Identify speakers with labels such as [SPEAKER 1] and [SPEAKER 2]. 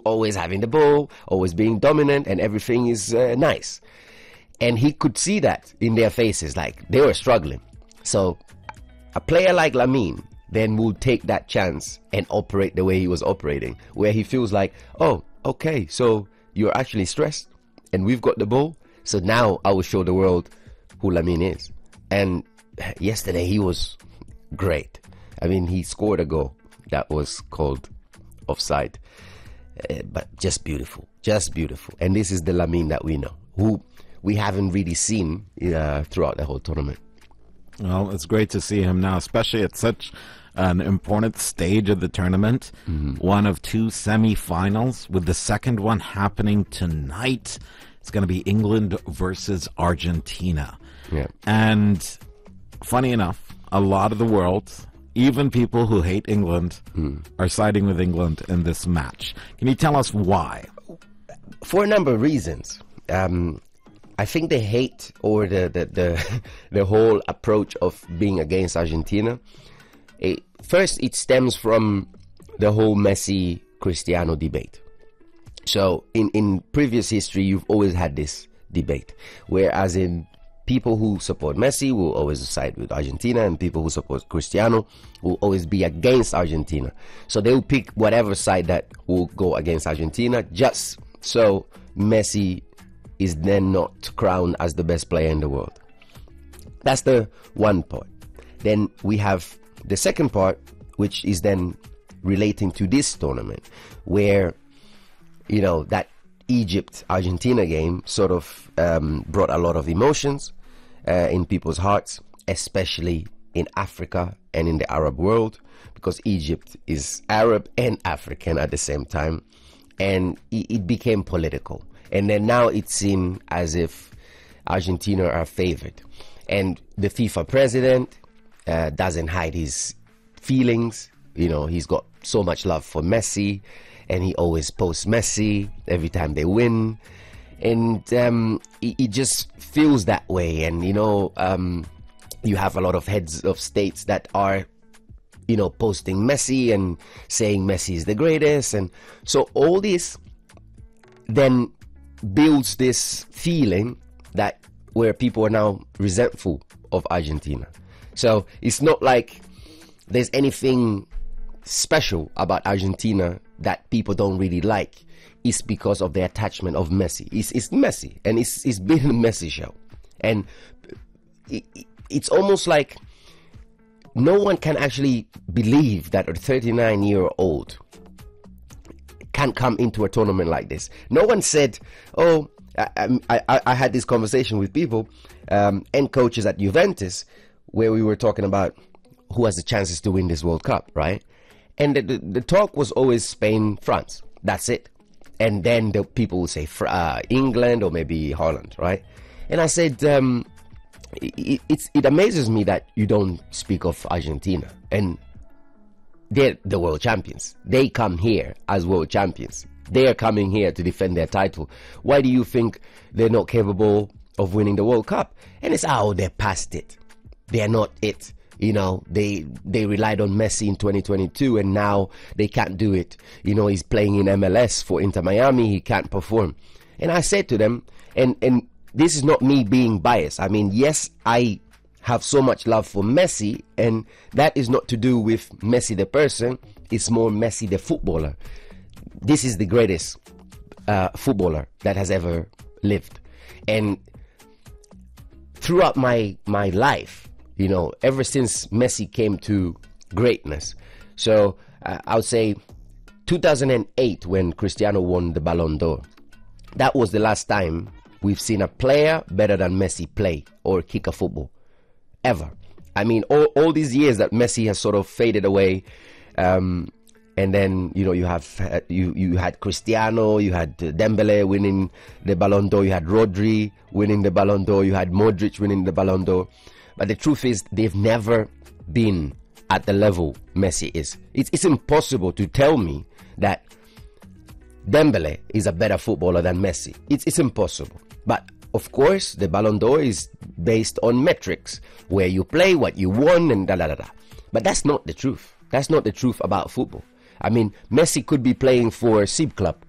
[SPEAKER 1] always having the ball, always being dominant, and everything is nice. And he could see that in their faces, like they were struggling. So a player like Lamine then will take that chance and operate the way he was operating, where he feels like, oh, okay, so you're actually stressed and we've got the ball. So now I will show the world who Lamine is. And yesterday he was great. I mean, he scored a goal that was called offside, but just beautiful. And this is the Lamine that we know, who we haven't really seen throughout the whole tournament.
[SPEAKER 2] Well, it's great to see him now, especially at such an important stage of the tournament. One of two semi-finals, with the second one happening tonight. It's going to be England versus Argentina.
[SPEAKER 1] Yeah.
[SPEAKER 2] And funny enough, a lot of the world, even people who hate England, are siding with England in this match. Can you tell us why?
[SPEAKER 1] For a number of reasons. I think the hate or the whole approach of being against Argentina, first it stems from the whole Messi-Cristiano debate. So in previous history, you've always had this debate, whereas in people who support Messi will always side with Argentina, and people who support Cristiano will always be against Argentina. So they will pick whatever side that will go against Argentina, just so Messi is then not crowned as the best player in the world. That's the one part. Then we have the second part, which is then relating to this tournament, where, you know, that Egypt-Argentina game sort of brought a lot of emotions in people's hearts, especially in Africa and in the Arab world, because Egypt is Arab and African at the same time, and it became political. And then now it seemed as if Argentina are favored. And the FIFA president doesn't hide his feelings. You know, he's got so much love for Messi, and he always posts Messi every time they win. And it just feels that way. And, you know, you have a lot of heads of states that are, you know, posting Messi and saying Messi is the greatest. And so all this then builds this feeling that where people are now resentful of Argentina. So it's not like there's anything special about Argentina that people don't really like. It's because of the attachment of Messi. It's Messi, and it's been a Messi show. And it's almost like no one can actually believe that a 39-year-old can come into a tournament like this. No one said, oh, I had this conversation with people and coaches at Juventus where we were talking about who has the chances to win this World Cup, right? And the talk was always Spain, France. That's it. And then the people will say England or maybe Holland, right? And I said, it amazes me that you don't speak of Argentina. And they're the world champions. They come here as world champions. They are coming here to defend their title. Why do you think they're not capable of winning the World Cup? And it's, oh, they're past it. They're not it. You know, they relied on Messi in 2022 and now they can't do it. You know, he's playing in MLS for Inter Miami. He can't perform. And I said to them, and this is not me being biased. I mean, yes, I have so much love for Messi, and that is not to do with Messi the person. It's more Messi the footballer. This is the greatest footballer that has ever lived. And throughout my life, you know, ever since Messi came to greatness, so I would say 2008 when Cristiano won the Ballon d'Or, that was the last time we've seen a player better than Messi play or kick a football. Ever. I mean, all these years that Messi has sort of faded away, and then, you know, you had Cristiano, you had Dembele winning the Ballon d'Or, you had Rodri winning the Ballon d'Or, you had Modric winning the Ballon d'Or. But the truth is, they've never been at the level Messi is. It's impossible to tell me that Dembele is a better footballer than Messi. It's impossible. But of course, the Ballon d'Or is based on metrics, where you play, what you won, and da-da-da-da. But that's not the truth. That's not the truth about football. I mean, Messi could be playing for Sib Club